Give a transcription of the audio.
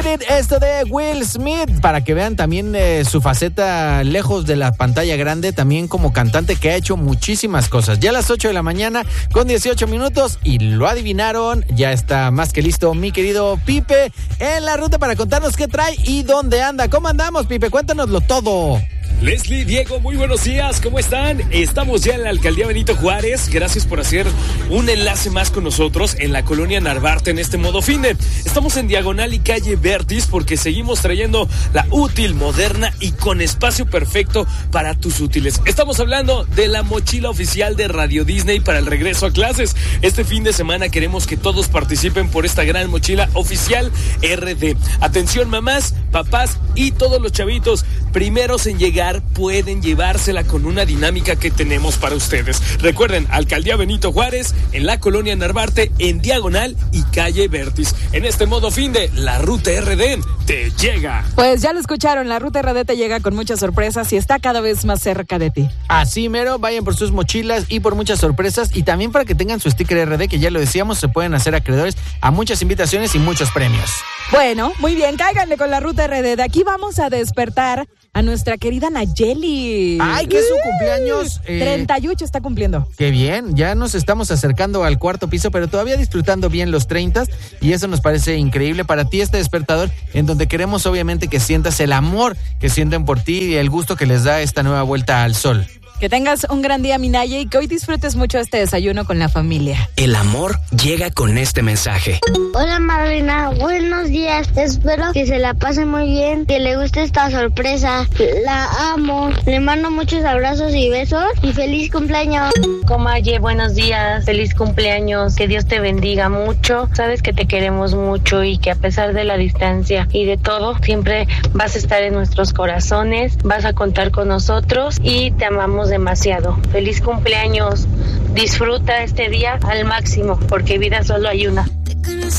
With It, esto de Will Smith, para que vean también su faceta lejos de la pantalla grande, también como cantante que ha hecho muchísimas cosas. Ya a las 8 de la mañana con 18 minutos y lo adivinaron, ya está más que listo mi querido Pipe en la ruta para contarnos qué trae y dónde anda. ¿Cómo andamos, Pipe? Cuéntanoslo todo. Leslie, Diego, muy buenos días, ¿cómo están? Estamos ya en la Alcaldía Benito Juárez, gracias por hacer un enlace más con nosotros en la colonia Narvarte en este modo finde. Estamos en Diagonal y calle Vertis porque seguimos trayendo la útil, moderna y con espacio perfecto para tus útiles. Estamos hablando de la mochila oficial de Radio Disney para el regreso a clases. Este fin de semana queremos que todos participen por esta gran mochila oficial RD. Atención mamás, papás y todos los chavitos, primeros en llegar pueden llevársela con una dinámica que tenemos para ustedes. Recuerden, Alcaldía Benito Juárez, en la colonia Narvarte, en Diagonal y calle Vertis. En este modo finde, la Ruta RD te llega. Pues ya lo escucharon, la Ruta RD te llega con muchas sorpresas y está cada vez más cerca de ti. Así mero, vayan por sus mochilas y por muchas sorpresas y también para que tengan su sticker RD, que ya lo decíamos, se pueden hacer acreedores a muchas invitaciones y muchos premios. Bueno, muy bien, cáiganle con la Ruta RD. De aquí vamos a despertar a nuestra querida Nayeli. ¡Ay, que es su cumpleaños! 38 está cumpliendo. ¡Qué bien! Ya nos estamos acercando al cuarto piso, pero todavía disfrutando bien los 30 y eso nos parece increíble. Para ti este despertador en donde queremos obviamente que sientas el amor que sienten por ti y el gusto que les da esta nueva vuelta al sol. Que tengas un gran día, mi Naye, y que hoy disfrutes mucho este desayuno con la familia. El amor llega con este mensaje. Hola, madrina, buenos días. Espero que se la pase muy bien, que le guste esta sorpresa. La amo. Le mando muchos abrazos y besos y feliz cumpleaños. Comaye, buenos días, feliz cumpleaños, que Dios te bendiga mucho. Sabes que te queremos mucho y que a pesar de la distancia y de todo, siempre vas a estar en nuestros corazones, vas a contar con nosotros y te amamos demasiado. Feliz cumpleaños, disfruta este día al máximo porque vida solo hay una.